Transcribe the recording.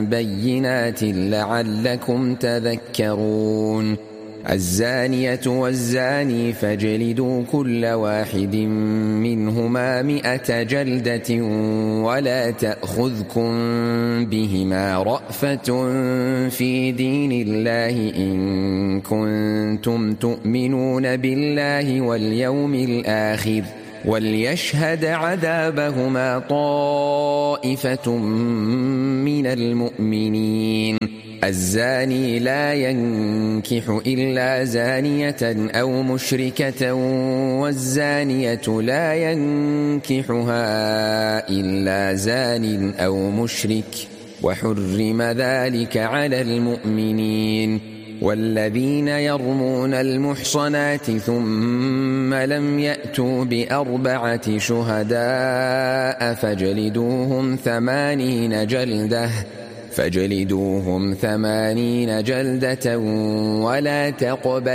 بينات لعلكم تذكرون. الزانية والزاني فاجلدوا كل واحد منهما 100 جلدة ولا تأخذكم بهما رأفة في دين الله إن كنتم تؤمنون بالله واليوم الآخر وليشهد عذابهما طائفة من المؤمنين. الزاني لا ينكح إلا زانية أو مشركة والزانية لا ينكحها إلا زان أو مشرك وحرم ذلك على المؤمنين. والذين يرمون المحصنات ثم لم يأتوا ب4 شهداء فاجلدوهم 80 جلدة ولا تقبلوا